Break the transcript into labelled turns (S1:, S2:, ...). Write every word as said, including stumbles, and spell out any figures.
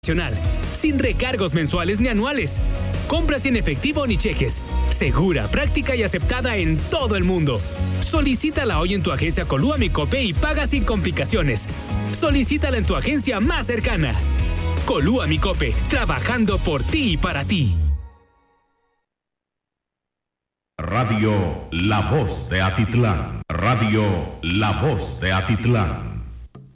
S1: sin recargos mensuales ni anuales. Compras sin efectivo ni cheques. Segura, práctica y aceptada en todo el mundo. Solicítala hoy en tu agencia Colúa Mi Cope y paga sin complicaciones. Solicítala en tu agencia más cercana. Colúa Mi Cope, trabajando por ti y para ti.
S2: Radio La Voz de Atitlán. Radio La Voz de Atitlán.